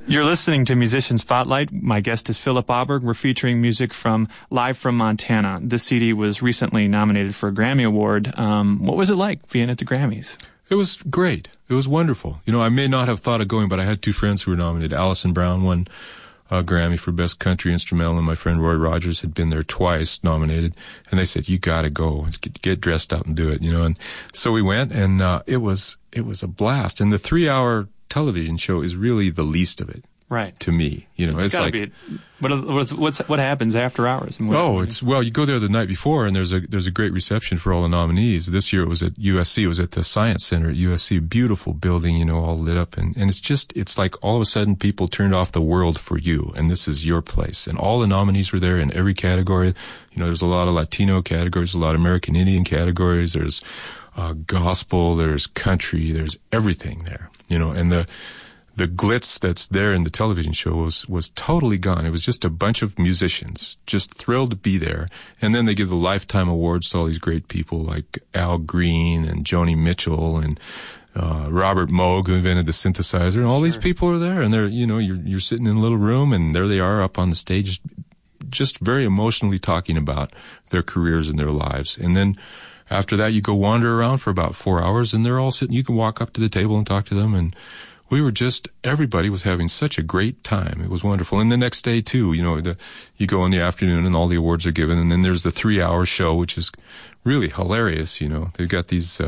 You're listening to Musician Spotlight. My guest is Philip Auberg. We're featuring music from Live from Montana. This CD was recently nominated for a Grammy Award. What was it like being at the Grammys? It was great. It was wonderful. You know, I may not have thought of going, but I had two friends who were nominated. Alison Brown won a Grammy for Best Country Instrumental, and my friend Roy Rogers had been there twice nominated. And they said, you got to go. Get dressed up and do it, you know. And so we went, and it was a blast. And the 3-hour television show is really the least of it. Right. To me, you know, it's like, be, what happens after hours? Well, you go there the night before, and there's a great reception for all the nominees. This year it was at USC. It was at the Science Center at USC, beautiful building, you know, all lit up, and it's like all of a sudden people turned off the world for you, and this is your place. And all the nominees were there in every category. You know, there's a lot of Latino categories, a lot of American Indian categories. There's gospel, there's country, there's everything there. You know, and the glitz that's there in the television show was totally gone. It was just a bunch of musicians just thrilled to be there. And then they give the Lifetime Awards to all these great people like Al Green and Joni Mitchell and Robert Moog, who invented the synthesizer. And all these people are there, and they're, you know, you're sitting in a little room, and there they are up on the stage just very emotionally talking about their careers and their lives. And then after that, you go wander around for about 4 hours, and they're all sitting. You can walk up to the table and talk to them, and everybody was having such a great time. It was wonderful. And the next day, too, you know, you go in the afternoon and all the awards are given. And then there's the 3-hour show, which is really hilarious. You know, they've got these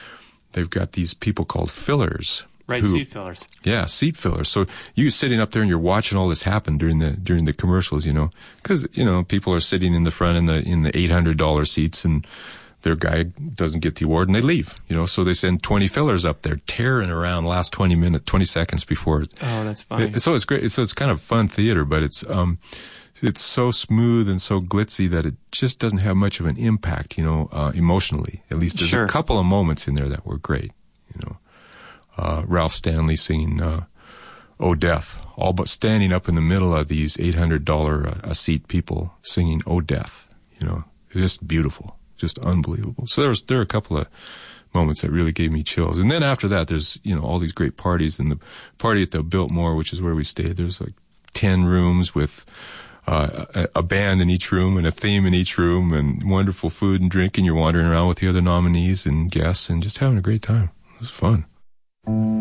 people called fillers. Right, seat fillers. Yeah, seat fillers. So you're sitting up there and you're watching all this happen during the commercials, you know, because, you know, people are sitting in the front in the $800 seats, and their guy doesn't get the award, and they leave, you know, so they send 20 fillers up there tearing around last 20 seconds before. Oh, that's funny. So it's great. So it's kind of fun theater, but it's so smooth and so glitzy that it just doesn't have much of an impact, you know, emotionally. At least there's a couple of moments in there that were great, you know. Ralph Stanley singing, Oh Death, all but standing up in the middle of these $800 a seat people singing Oh Death, you know, it's just beautiful. Just unbelievable. So there are a couple of moments that really gave me chills. And then after that, there's, you know, all these great parties. And the party at the Biltmore, which is where we stayed, there's like 10 rooms with a band in each room and a theme in each room, and wonderful food and drink, and you're wandering around with the other nominees and guests and just having a great time. It was fun.